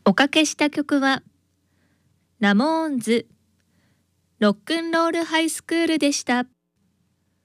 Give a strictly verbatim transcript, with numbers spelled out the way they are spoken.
おかけした曲はラモーンズロックンロールハイスクールでした。